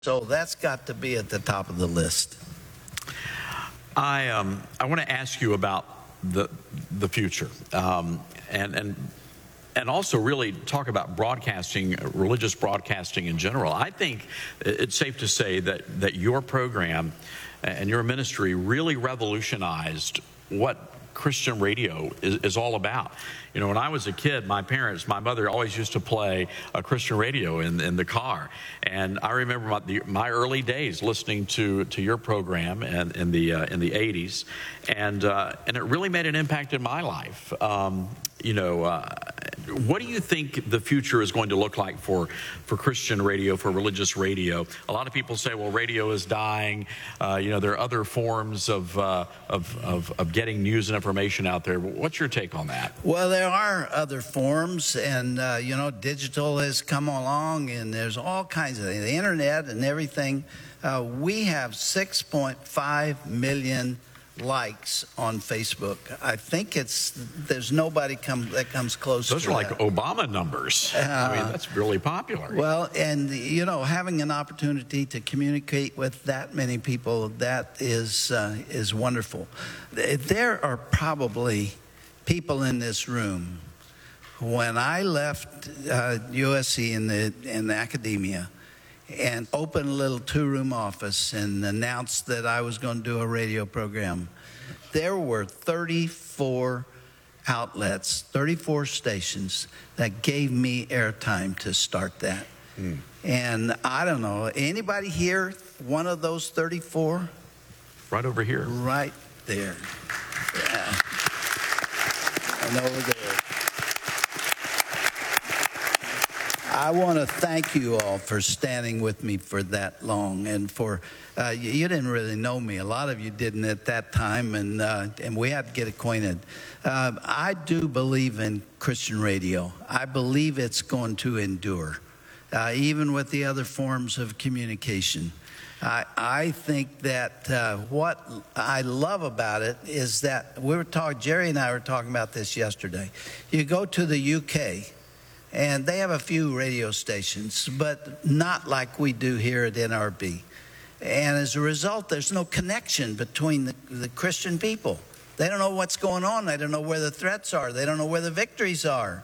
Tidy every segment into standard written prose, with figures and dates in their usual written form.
So that's got to be at the top of the list. I want to ask you about the future, and also really talk about broadcasting, religious broadcasting in general. I think it's safe to say that your program and your ministry really revolutionized what Christian radio is all about. You know, when I was a kid, my mother always used to play a Christian radio in the car, and I remember my early days listening to your program and in the 80s, and it really made an impact in my life. What do you think the future is going to look like for Christian radio, for religious radio? A lot of people say, well, radio is dying. There are other forms of getting news and information out there. What's your take on that? Well, there are other forms, and digital has come along, and there's all kinds of things, the internet and everything. We have 6.5 million likes on Facebook. I think there's nobody that comes close to that. Those are like Obama numbers. I mean, that's really popular. Well, and having an opportunity to communicate with that many people, that is wonderful. There are probably people in this room. When I left USC in the academia and opened a little 2-room office and announced that I was going to do a radio program, there were 34 outlets, 34 stations that gave me airtime to start that. And I don't know, anybody here, one of those 34? Right over here. Right there. Yeah. And over there. I want to thank you all for standing with me for that long, and for you didn't really know me. A lot of you didn't at that time, and we had to get acquainted. I do believe in Christian radio. I believe it's going to endure, even with the other forms of communication. I think that what I love about it is that Jerry and I were talking about this yesterday. You go to the UK, and they have a few radio stations, but not like we do here at NRB. And as a result, there's no connection between the Christian people. They don't know what's going on. They don't know where the threats are. They don't know where the victories are.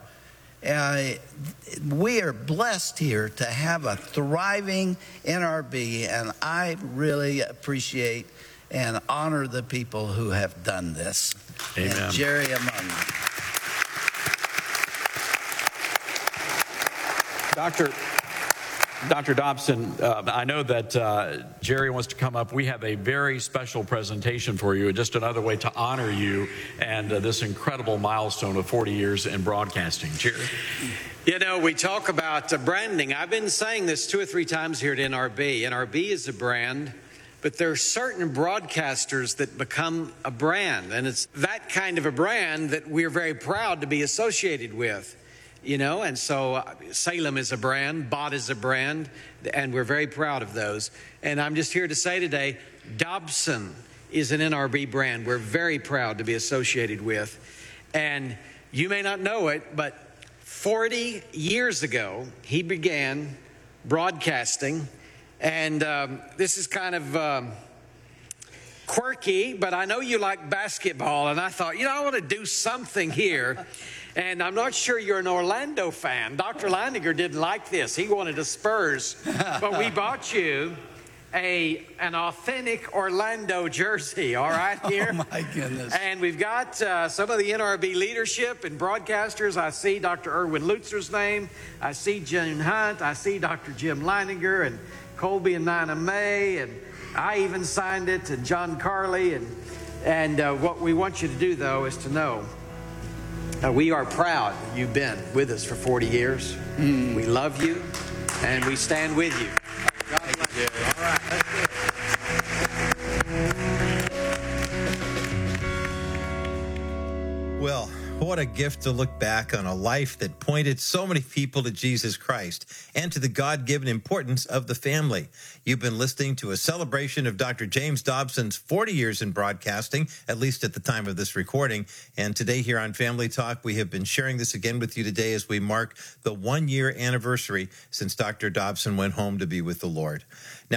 We are blessed here to have a thriving NRB, and I really appreciate and honor the people who have done this. Amen. And Jerry among them. Dr. Dobson, I know that Jerry wants to come up. We have a very special presentation for you, just another way to honor you and this incredible milestone of 40 years in broadcasting. Jerry? We talk about branding. I've been saying this 2 or 3 times here at NRB. NRB is a brand, but there are certain broadcasters that become a brand, and it's that kind of a brand that we're very proud to be associated with. And so Salem is a brand, Bott is a brand, and we're very proud of those. And I'm just here to say today, Dobson is an NRB brand we're very proud to be associated with. And you may not know it, but 40 years ago, he began broadcasting. And this is kind of quirky, but I know you like basketball. And I thought, I want to do something here. And I'm not sure you're an Orlando fan. Dr. Leininger didn't like this. He wanted a Spurs. But we bought you an authentic Orlando jersey, all right, here. Oh, my goodness. And we've got some of the NRB leadership and broadcasters. I see Dr. Erwin Lutzer's name. I see June Hunt. I see Dr. Jim Leininger and Colby and Nina May. And I even signed it to John Carley. And what we want you to do, though, is to know we are proud you've been with us for 40 years. We love you, and we stand with you. God bless you. All right. Well, what a gift to look back on a life that pointed so many people to Jesus Christ and to the God-given importance of the family. You've been listening to a celebration of Dr. James Dobson's 40 years in broadcasting, at least at the time of this recording. And today here on Family Talk, we have been sharing this again with you today as we mark the 1-year anniversary since Dr. Dobson went home to be with the Lord. Now,